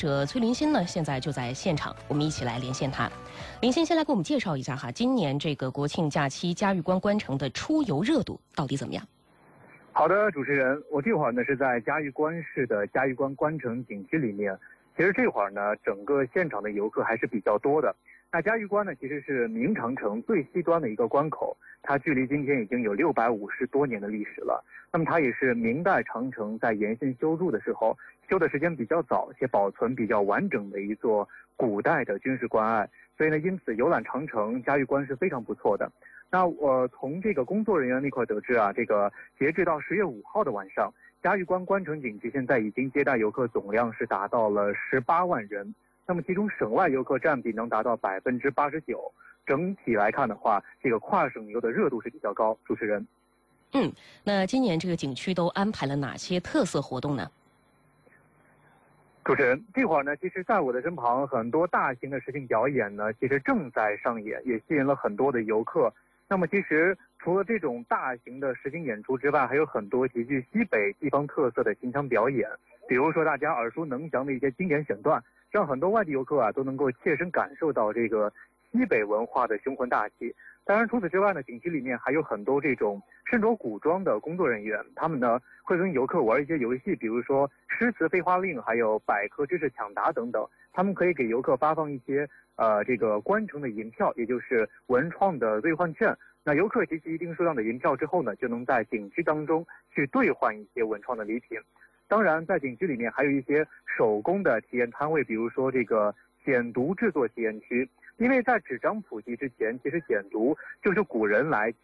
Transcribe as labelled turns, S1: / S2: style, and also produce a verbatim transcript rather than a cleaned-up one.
S1: 者崔林鑫呢，现在就在现场，我们一起来连线他。林鑫先来给我们介绍一下哈，今年这个国庆假期嘉峪关关城的出游热度到底怎么样？
S2: 好的，主持人，我这会儿呢是在嘉峪关市的嘉峪关关城景区里面。其实这会儿呢，整个现场的游客还是比较多的。那嘉峪关呢，其实是明长城最西端的一个关口，它距离今天已经有六百五十多年的历史了。那么它也是明代长城在沿线修筑的时候修的时间比较早且保存比较完整的一座古代的军事关隘，所以呢，因此游览长城嘉峪关是非常不错的。那我从这个工作人员那块得知啊，这个截至到十月五号的晚上，嘉峪关关城景区现在已经接待游客总量是达到了十八万人。那么其中省外游客占比能达到百分之八十九，整体来看的话，这个跨省游的热度是比较高。主持人，
S1: 嗯，那今年这个景区都安排了哪些特色活动呢？
S2: 主持人，这会儿呢，其实在我的身旁，很多大型的实景表演呢，其实正在上演，也吸引了很多的游客。那么其实除了这种大型的实景演出之外，还有很多极具西北地方特色的新腔表演，比如说大家耳熟能详的一些经典选段，让很多外地游客啊都能够切身感受到这个西北文化的雄浑大气。当然除此之外呢，景区里面还有很多这种身着古装的工作人员，他们呢会跟游客玩一些游戏，比如说诗词废话令，还有百科知识抢答等等。他们可以给游客发放一些呃这个关城的银票，也就是文创的兑换券。那游客集齐一定数量的银票之后呢，就能在景区当中去兑换一些文创的礼品。当然在景区里面还有一些手工的体验摊位，比如说这个简牍制作体验区。因为在纸张普及之前，其实简牍就是古人来